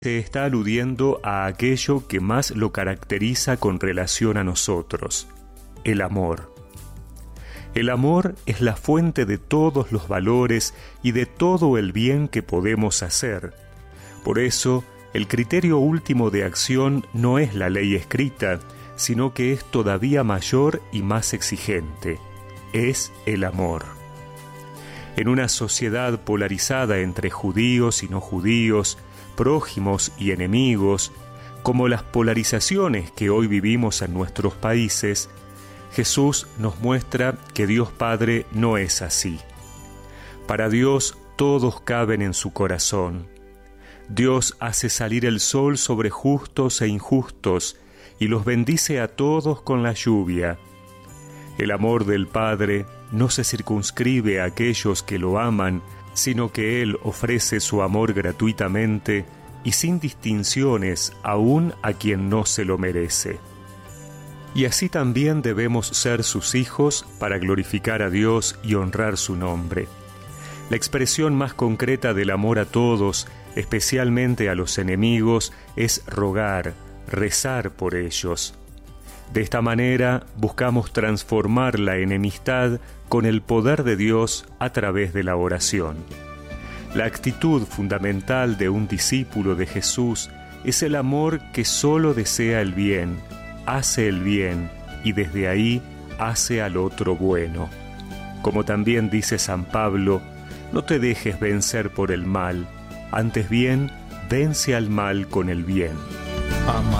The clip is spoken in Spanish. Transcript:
se está aludiendo a aquello que más lo caracteriza con relación a nosotros, el amor. El amor es la fuente de todos los valores y de todo el bien que podemos hacer. Por eso, el criterio último de acción no es la ley escrita, sino que es todavía mayor y más exigente. Es el amor. En una sociedad polarizada entre judíos y no judíos, prójimos y enemigos, como las polarizaciones que hoy vivimos en nuestros países, Jesús nos muestra que Dios Padre no es así. Para Dios todos caben en su corazón. Dios hace salir el sol sobre justos e injustos y los bendice a todos con la lluvia. El amor del Padre no se circunscribe a aquellos que lo aman, sino que Él ofrece su amor gratuitamente y sin distinciones aún a quien no se lo merece. Y así también debemos ser sus hijos para glorificar a Dios y honrar su nombre. La expresión más concreta del amor a todos, especialmente a los enemigos, es rogar, rezar por ellos. De esta manera buscamos transformar la enemistad con el poder de Dios a través de la oración. La actitud fundamental de un discípulo de Jesús es el amor que solo desea el bien, hace el bien y desde ahí hace al otro bueno. Como también dice San Pablo, no te dejes vencer por el mal, antes bien, vence al mal con el bien. Ama